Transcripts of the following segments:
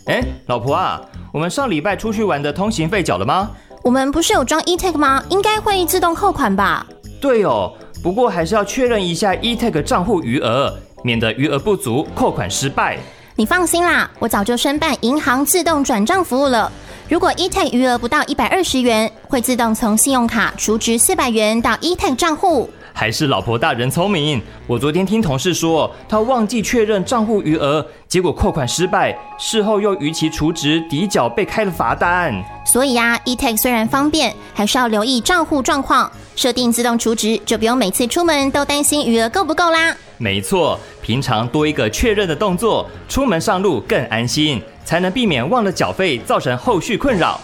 老婆啊，我们上礼拜出去玩的通行费缴了吗？ 我们不是有装 e-tag 吗？应该会自动扣款吧？ 对哦，不过还是要确认一下 e-tag 账户余额，免得余额不足扣款失败。 你放心啦，我早就申办银行自动转账服务了。如果 e-tag 余额不到120元，会自动从信用卡储值400元到 e-tag 账户。 还是老婆大人聪明，我昨天听同事说，他忘记确认账户余额，结果扣款失败，事后又逾期储值抵缴，被开了罚单。 所以e-tag 虽然方便，还是要留意账户状况，设定自动储值，就不用每次出门都担心余额够不够啦。 没错，平常多一个确认的动作，出门上路更安心，才能避免忘了缴费造成后续困扰。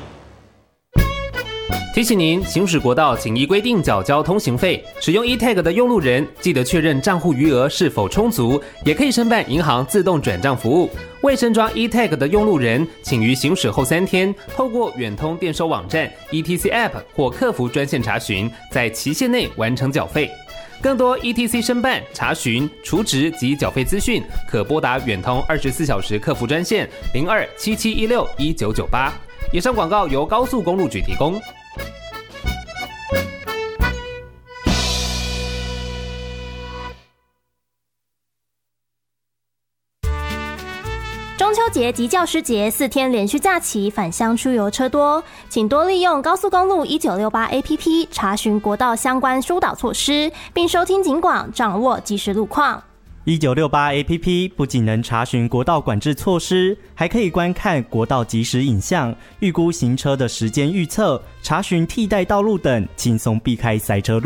提醒您，行驶国道请依规定缴交通行费。使用 e-tag 的用路人，记得确认账户余额是否充足，也可以申办银行自动转账服务。未申装 e-tag 的用路人，请于行驶后3天，透过远通电收网站、ETC App 或客服专线查询，在期限内完成缴费。更多 ETC 申办、查询、储值及缴费资讯，可拨打远通24小时客服专线0277161998。以上广告由高速公路局提供。 中秋节及教师节4天连续假期，返乡出游车多，请多利用高速公路1968 APP 查询国道相关疏导措施，并收听警广，掌握即时路况。 1968 APP 不仅能查询国道管制措施，还可以观看国道即时影像，预估行车的时间预测，查询替代道路等，轻松避开塞车路。